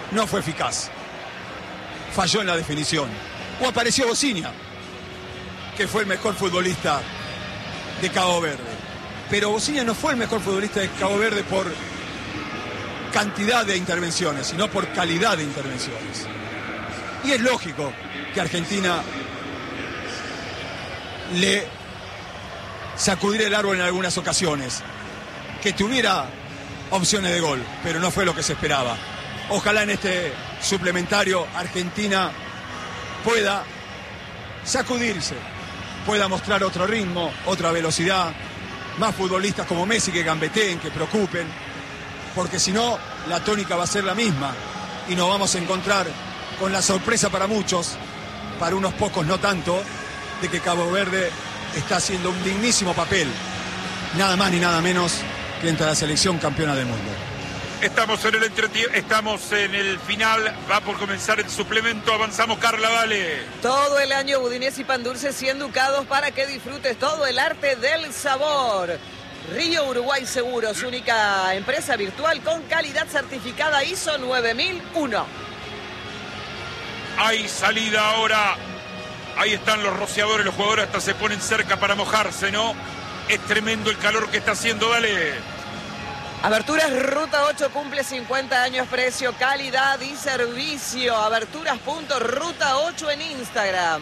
no fue eficaz. Falló en la definición. O apareció Bociña, que fue el mejor futbolista de Cabo Verde. Pero Bociña no fue el mejor futbolista de Cabo Verde por cantidad de intervenciones, sino por calidad de intervenciones. Y es lógico que Argentina le sacudiera el árbol en algunas ocasiones, que tuviera opciones de gol, pero no fue lo que se esperaba. Ojalá en este suplementario Argentina pueda sacudirse, pueda mostrar otro ritmo, otra velocidad, más futbolistas como Messi que gambeteen, que preocupen, porque si no, la tónica va a ser la misma y nos vamos a encontrar con la sorpresa para muchos, para unos pocos no tanto, de que Cabo Verde está haciendo un dignísimo papel, nada más ni nada menos que entre la selección campeona del mundo. Estamos en el final, va por comenzar el suplemento, avanzamos, Carla, dale. Todo el año Budinés y Pan Dulce 100 ducados para que disfrutes todo el arte del sabor. Río Uruguay Seguros, única empresa virtual con calidad certificada ISO 9001. Hay salida ahora, ahí están los rociadores, los jugadores hasta se ponen cerca para mojarse, ¿no? Es tremendo el calor que está haciendo, dale. Aberturas Ruta 8 cumple 50 años, precio, calidad y servicio. Aberturas.ruta 8 en Instagram.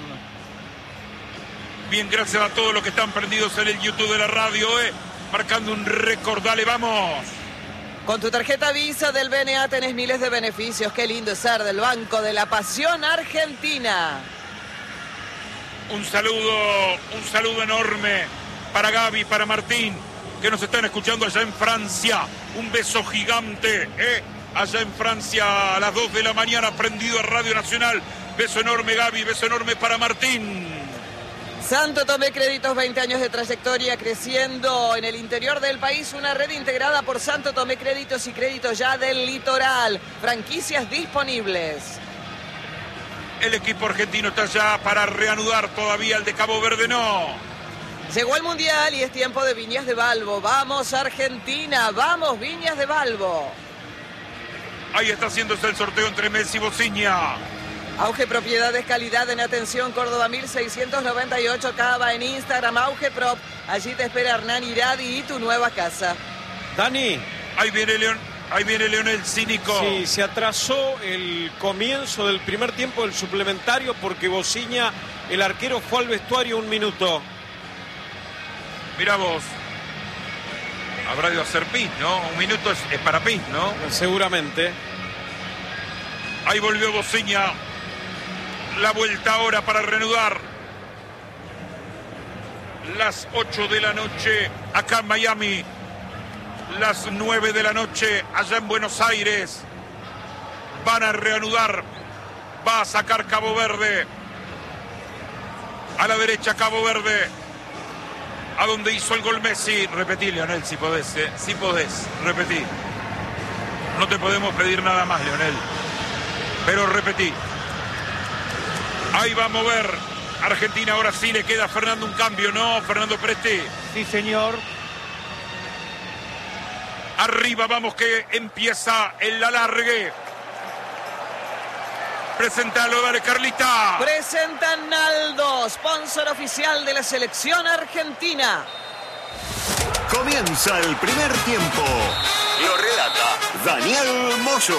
Bien, gracias a todos los que están prendidos en el YouTube de la radio, marcando un récord, dale, vamos. Con tu tarjeta Visa del BNA tenés miles de beneficios. Qué lindo es ser del Banco de la Pasión Argentina. Un saludo enorme para Gaby, para Martín, que nos están escuchando allá en Francia. Un beso gigante, allá en Francia a las 2 de la mañana, prendido a Radio Nacional. Beso enorme, Gaby, beso enorme para Martín. Santo Tomé Créditos, 20 años de trayectoria, creciendo en el interior del país. Una red integrada por Santo Tomé Créditos y Créditos Ya del Litoral. Franquicias disponibles. El equipo argentino está ya para reanudar, todavía el de Cabo Verde no. Llegó el Mundial y es tiempo de Viñas de Balbo. Vamos Argentina, vamos Viñas de Balbo. Ahí está haciéndose el sorteo entre Messi y Bociña. Auge Propiedades, calidad en atención, Córdoba 1698, Cava en Instagram, Auge Prop. Allí te espera Hernán Iradi y tu nueva casa. Dani. Ahí viene Leonel Cínico. Sí, se atrasó el comienzo del primer tiempo del suplementario porque Bociña, el arquero, fue al vestuario 1 minuto. Mirá vos. Habrá de hacer pis, ¿no? 1 minuto es para pis, ¿no? Seguramente. Ahí volvió Bociña. La vuelta ahora para reanudar. Las 8 de la noche acá en Miami. Las 9 de la noche allá en Buenos Aires. Van a reanudar. Va a sacar Cabo Verde. A la derecha Cabo Verde. A donde hizo el gol Messi. Repetí, Leonel, si podés. Si podés, repetí. No te podemos pedir nada más, Leonel. Pero repetí. Ahí va a mover Argentina. Ahora sí le queda a Fernando un cambio, ¿no? Fernando Presti. Sí, señor. Arriba, vamos que empieza el alargue. Preséntalo, dale, Carlita. Presenta Naldo, sponsor oficial de la selección argentina. Comienza el primer tiempo. Lo relata Daniel Moyo.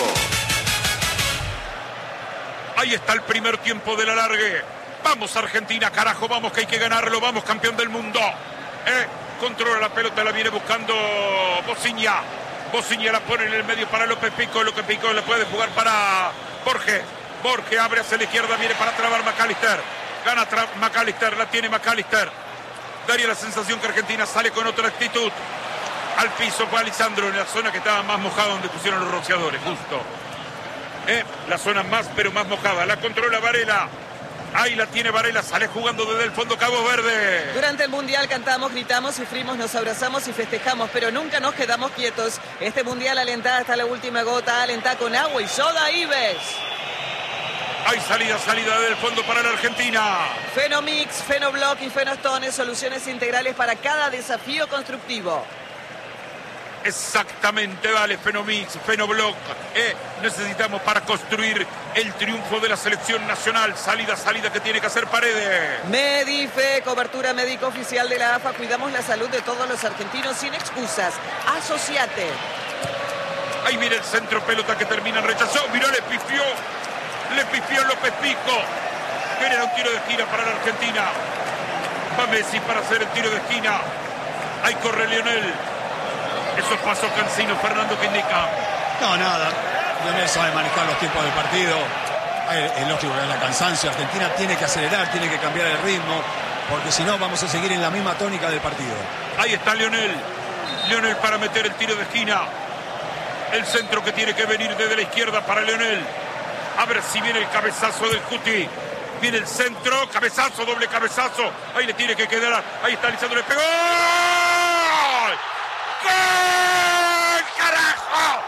Ahí está el primer tiempo del alargue. Vamos Argentina, carajo, vamos que hay que ganarlo. Vamos, campeón del mundo. Controla la pelota, la viene buscando Bociña. Bociña la pone en el medio para López Pico. López Pico la puede jugar para Borges. Borges abre hacia la izquierda, viene para trabar McAllister. Gana McAllister, la tiene McAllister. Daría la sensación que Argentina sale con otra actitud. Al piso fue Alisandro en la zona que estaba más mojada, donde pusieron los rociadores, justo. La zona más, pero más mojada. La controla Varela. Ahí la tiene Varela, sale jugando desde el fondo Cabo Verde. Durante el Mundial cantamos, gritamos, sufrimos, nos abrazamos y festejamos, pero nunca nos quedamos quietos. Este Mundial alentá hasta la última gota, alentá con agua y soda Ives. Hay salida del fondo para la Argentina. Fenomix, Fenoblock y Fenostone, soluciones integrales para cada desafío constructivo. Exactamente, dale, Fenomix, Fenobloc. Necesitamos para construir el triunfo de la selección nacional. Salida que tiene que hacer Paredes. Medife, cobertura médica oficial de la AFA. Cuidamos la salud de todos los argentinos sin excusas. Asociate. Ahí viene el centro, pelota que termina, rechazó. Miró, le pifió López Pico. Viene un tiro de esquina para la Argentina. Va Messi para hacer el tiro de esquina. Ahí corre Lionel. Esos pasos Cancino, Fernando, que indica. No, nada. Lionel sabe manejar los tiempos del partido. Es lógico que es la cansancio. Argentina tiene que acelerar, tiene que cambiar el ritmo, porque si no vamos a seguir en la misma tónica del partido. Ahí está Lionel. Lionel para meter el tiro de esquina. El centro que tiene que venir desde la izquierda para Lionel. A ver si viene el cabezazo del Cuti. Viene el centro, cabezazo, doble cabezazo. Ahí le tiene que quedar. Ahí está Lisandro, le pegó. ¡Gol! ¡Gol! ¡Carajo!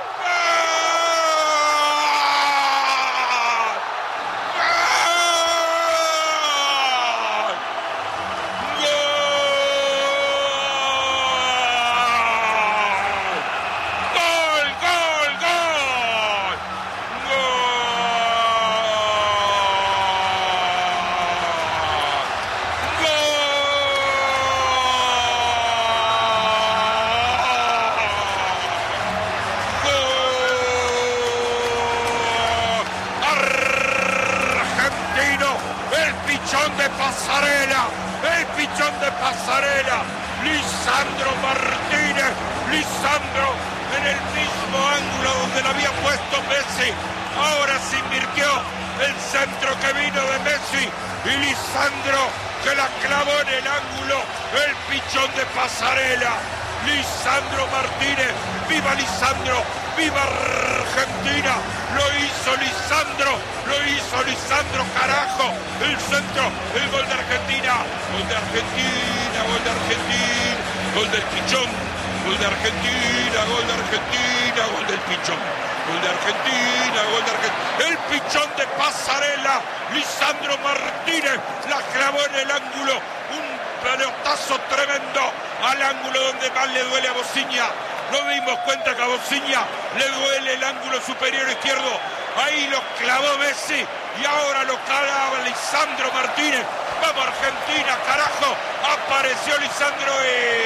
Lisandro Martínez, Lisandro en el mismo ángulo donde lo había puesto Messi, ahora se invirtió el centro que vino de Messi y Lisandro que la clavó en el ángulo, el pichón de Pasarela, Lisandro Martínez, viva Lisandro, viva Argentina, lo hizo Lisandro, carajo, el centro, el gol de Argentina, gol de Argentina, gol de Argentina, gol del pichón, gol de Argentina, gol de Argentina, gol del pichón, gol de Argentina, gol de Argentina, el pichón de Pasarela, Lisandro Martínez, la clavó en el ángulo, un pelotazo tremendo al ángulo donde más le duele a Bociña. Nos dimos cuenta que a Bociña le duele el ángulo superior izquierdo. Ahí lo clavó Messi y ahora lo clava Lisandro Martínez. Vamos Argentina, carajo. Apareció Lisandro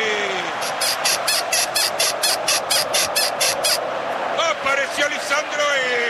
Apareció Lisandro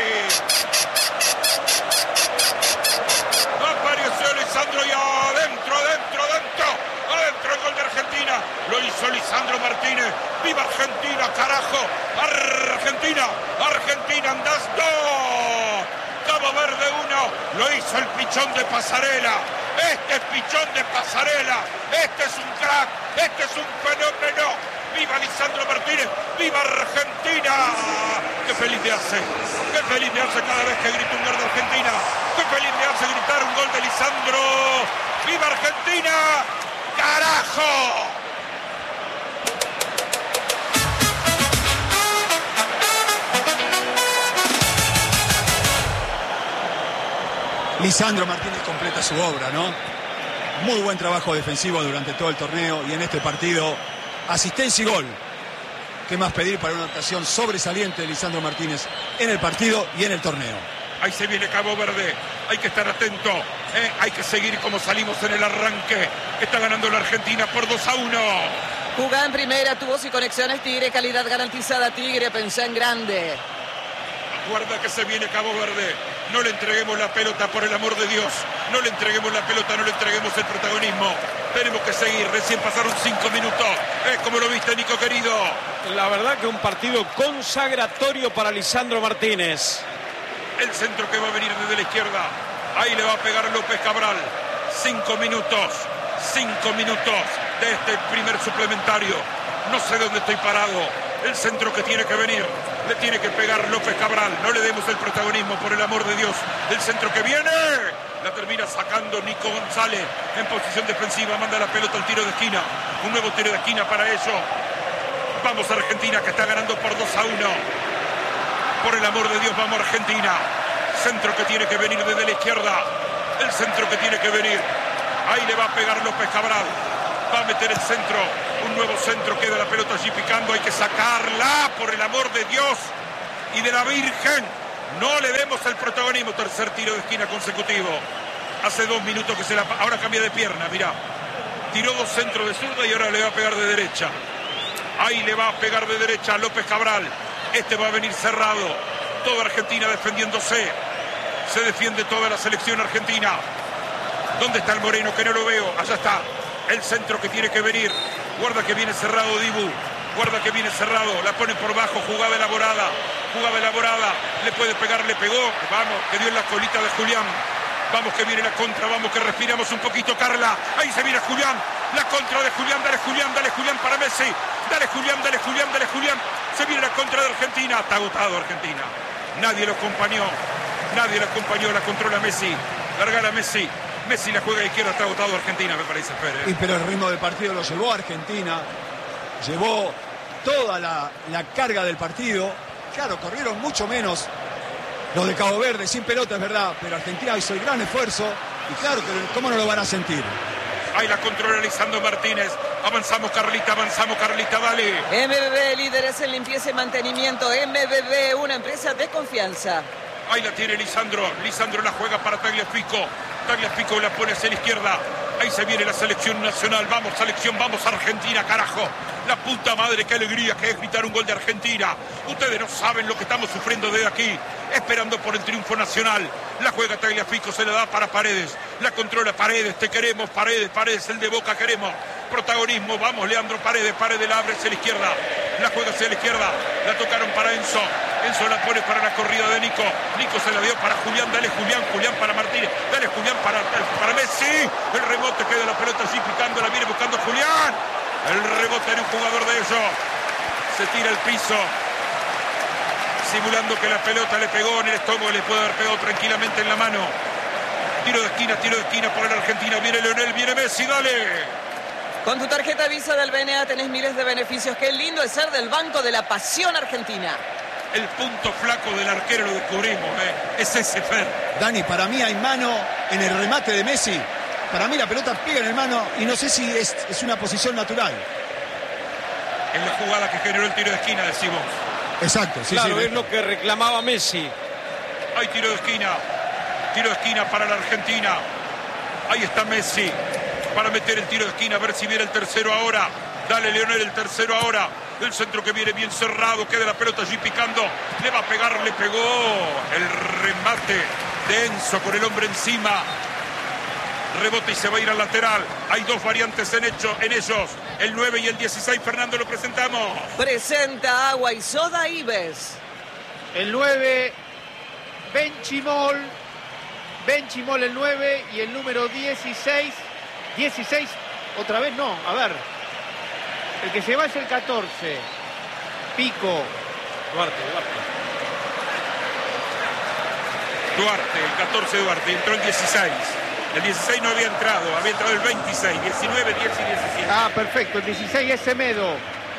Apareció Lisandro y adentro el gol de Argentina. Lo hizo Lisandro Martínez. ¡Viva Argentina, carajo! Argentina, andás 2. Cabo Verde 1. Lo hizo el pichón de Pasarela. Este es pichón de Pasarela. Este es un crack. Este es un fenómeno. ¡Viva Lisandro Martínez! ¡Viva Argentina! ¡Qué feliz me hace! ¡Qué feliz me hace cada vez que grito un gol de Argentina! ¡Qué feliz me hace gritar un gol de Lisandro! ¡Viva Argentina! ¡Carajo! Lisandro Martínez completa su obra, ¿no? Muy buen trabajo defensivo durante todo el torneo y en este partido, asistencia y gol. ¿Qué más pedir para una actuación sobresaliente de Lisandro Martínez en el partido y en el torneo? Ahí se viene Cabo Verde, hay que estar atento, hay que seguir como salimos en el arranque. Está ganando la Argentina por 2-1. Jugá en primera, tubos y conexiones Tigre, calidad garantizada Tigre, pensá en grande. Guarda que se viene Cabo Verde. No le entreguemos la pelota, por el amor de Dios. No le entreguemos la pelota, no le entreguemos el protagonismo. Tenemos que seguir, recién pasaron 5 minutos. Como lo viste, Nico querido. La verdad que un partido consagratorio para Lisandro Martínez. El centro que va a venir desde la izquierda. Ahí le va a pegar López Cabral. 5 minutos. 5 minutos de este primer suplementario. No sé dónde estoy parado. El centro que tiene que venir. Le tiene que pegar López Cabral. No le demos el protagonismo, por el amor de Dios. El centro que viene. La termina sacando Nico González en posición defensiva. Manda la pelota al tiro de esquina. Un nuevo tiro de esquina para ellos. Vamos a Argentina, que está ganando por 2-1. Por el amor de Dios, vamos a Argentina. Centro que tiene que venir desde la izquierda. El centro que tiene que venir. Ahí le va a pegar López Cabral. Va a meter el centro. Un nuevo centro, queda la pelota allí picando. Hay que sacarla, por el amor de Dios y de la Virgen. No le demos el protagonismo. Tercer tiro de esquina consecutivo. Hace 2 minutos que ahora cambia de pierna, mirá. Tiró 2 centros de zurda y ahora le va a pegar de derecha. Ahí le va a pegar de derecha a López Cabral. Este va a venir cerrado. Toda Argentina defendiéndose. Se defiende toda la selección argentina. ¿Dónde está el Moreno? Que no lo veo. Allá está. El centro que tiene que venir. Guarda que viene cerrado Dibu. Guarda que viene cerrado. La pone por bajo. Jugada elaborada. Jugada elaborada. Le puede pegar. Le pegó. Vamos. Que dio en la colita de Julián. Vamos que viene la contra, vamos que respiramos un poquito, Carla. Ahí se viene Julián, la contra de Julián, dale Julián para Messi. Dale Julián. Se viene la contra de Argentina. Está agotado Argentina. Nadie lo acompañó, la controla Messi. Largala Messi. Messi la juega a izquierda, está agotado Argentina, me parece, Pérez. Pero el ritmo del partido lo llevó Argentina. Llevó toda la carga del partido. Claro, corrieron mucho menos los de Cabo Verde, sin pelota, es verdad, pero Argentina hizo el gran esfuerzo y claro, ¿cómo no lo van a sentir? Ahí la controla Lisandro Martínez. Avanzamos, Carlita, dale. MBB, líderes en limpieza y mantenimiento. MBB, una empresa de confianza. Ahí la tiene Lisandro la juega para Tagliafico. Tagliafico la pone hacia la izquierda. Ahí se viene la selección nacional. Vamos, selección, vamos Argentina, carajo. La puta madre, qué alegría que es gritar un gol de Argentina. Ustedes no saben lo que estamos sufriendo desde aquí, esperando por el triunfo nacional. La juega Tagliafico, se la da para Paredes. La controla Paredes, te queremos, Paredes, el de Boca queremos. Protagonismo, vamos Leandro Paredes la abre hacia la izquierda. La juega hacia la izquierda, la tocaron para Enzo. Enzo la pone para la corrida de Nico. Nico se la dio para Julián, dale Julián para Martínez. Dale Julián para Messi. El rebote, queda la pelota así picando, la viene buscando Julián. El rebote de un jugador de ellos. Se tira al piso, simulando que la pelota le pegó en el estómago. Le puede haber pegado tranquilamente en la mano. Tiro de esquina por el Argentina. Viene Leonel, viene Messi, dale. Con tu tarjeta Visa del BNA tenés miles de beneficios. Qué lindo es ser del Banco de la Pasión Argentina. El punto flaco del arquero lo descubrimos, es ese, Fer. Dani, para mí hay mano en el remate de Messi. Para mí la pelota pega en el mano y no sé si es una posición natural. En la jugada que generó el tiro de esquina, decimos. Exacto, sí, claro, sí. Es lo que reclamaba Messi. Hay tiro de esquina para la Argentina. Ahí está Messi para meter el tiro de esquina, a ver si viene el tercero ahora. Dale Leonel, el tercero ahora. El centro que viene bien cerrado, queda la pelota allí picando. Le va a pegar, le pegó. El remate de Enzo con el hombre encima. Rebota y se va a ir al lateral. Hay 2 variantes en ellos. El 9 y el 16. Fernando, lo presentamos. Presenta Agua y Soda Ives. El 9, Benchimol el 9 y el número 16, otra vez no, a ver, el que se va es el 14, Pico. Duarte, el 14 Duarte, entró el 16. El 16 no había entrado el 26, 19, 10 y 17. Ah, perfecto, el 16 es Semedo.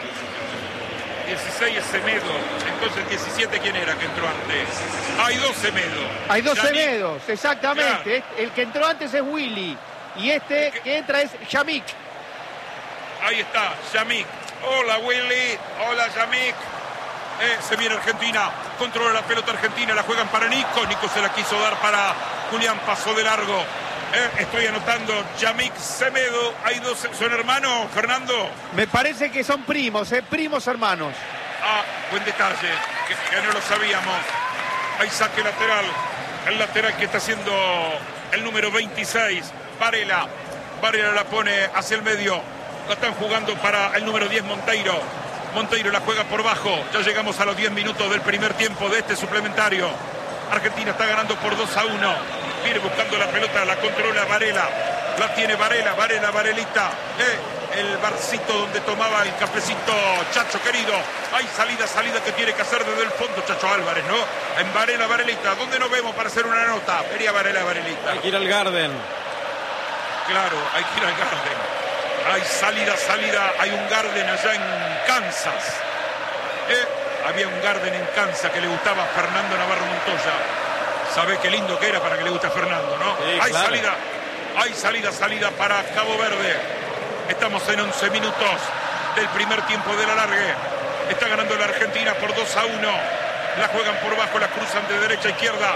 16 es Semedo. Entonces el 17, ¿quién era que entró antes? Hay 2 Semedo. Hay 2 Yamik. Semedos, exactamente. Claro. El que entró antes es Willy. Y este que entra es Yamik. Ahí está, Yamik. Hola Willy, hola Yamik. Se viene Argentina, controla la pelota Argentina, la juegan para Nico. Nico se la quiso dar para Julián, pasó de largo. Estoy anotando, Yamik, Semedo. Hay 2, ¿son hermanos, Fernando? Me parece que son primos hermanos. Ah, buen detalle, que no lo sabíamos. Hay saque lateral, el lateral que está haciendo el número 26, Varela la pone hacia el medio. La están jugando para el número 10, Monteiro la juega por bajo. Ya llegamos a los 10 minutos del primer tiempo de este suplementario. Argentina está ganando por 2-1. Viene buscando la pelota, la controla Varela. La tiene Varelita. El barcito donde tomaba el cafecito Chacho querido. Hay salida que tiene que hacer desde el fondo Chacho Álvarez, ¿no? En Varelita. ¿Dónde nos vemos para hacer una nota? Vería Varelita. Hay que ir al Garden. Claro, hay que ir al Garden. Hay salida. Hay un Garden allá en Kansas. Había un Garden en Kansas que le gustaba a Fernando Navarro Montoya. ¿Sabe qué lindo que era para que le guste a Fernando, no? Sí, hay claro. salida para Cabo Verde. Estamos en 11 minutos del primer tiempo del alargue. Está ganando la Argentina por 2-1. La juegan por bajo, la cruzan de derecha a izquierda.